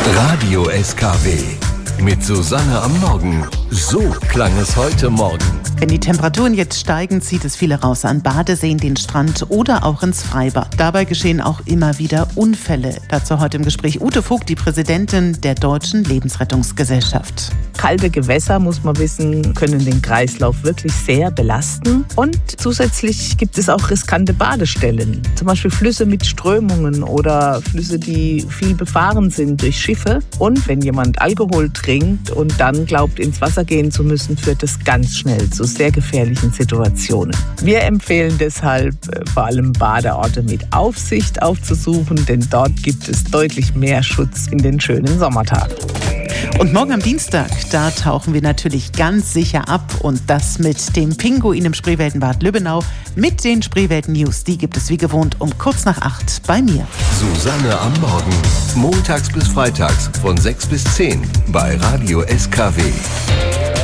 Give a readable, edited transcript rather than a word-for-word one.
Radio SKW. Mit Susanne am Morgen. So klang es heute Morgen. Wenn die Temperaturen jetzt steigen, zieht es viele raus an Badeseen, den Strand oder auch ins Freibad. Dabei geschehen auch immer wieder Unfälle. Dazu heute im Gespräch Ute Vogt, die Präsidentin der Deutschen Lebensrettungsgesellschaft. Kalte Gewässer, muss man wissen, können den Kreislauf wirklich sehr belasten. Und zusätzlich gibt es auch riskante Badestellen. Zum Beispiel Flüsse mit Strömungen oder Flüsse, die viel befahren sind durch Schiffe. Und wenn jemand Alkohol trinkt und dann glaubt, ins Wasser gehen zu müssen, führt es ganz schnell zu sehr gefährlichen Situationen. Wir empfehlen deshalb, vor allem Badeorte mit Aufsicht aufzusuchen, denn dort gibt es deutlich mehr Schutz in den schönen Sommertagen. Und morgen am Dienstag, da tauchen wir natürlich ganz sicher ab und das mit dem Pinguin im Spreeweltenbad Lübbenau, mit den Spreewelten-News. Die gibt es wie gewohnt um kurz nach 8 bei mir. Susanne am Morgen. Montags bis freitags von 6 bis 10 bei Radio SKW.